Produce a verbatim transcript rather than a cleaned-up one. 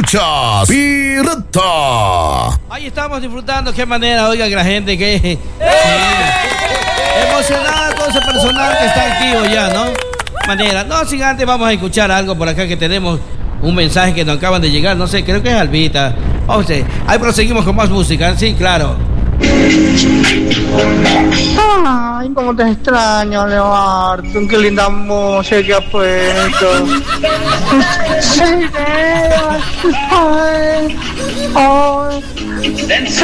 Escuchas Pirata. Ahí estamos disfrutando, qué manera, oiga, que la gente que ¡Eh! emocionada con ese personal que está activo ya, ¿no? Manera, no, sin antes vamos a escuchar algo por acá que tenemos un mensaje que nos acaban de llegar, no sé, creo que es Albita. O sea, ahí proseguimos con más música, sí, claro. Ay, cómo te extraño, Leo Artun, qué linda música que ha puesto. Sí, Leo. Ay, ay,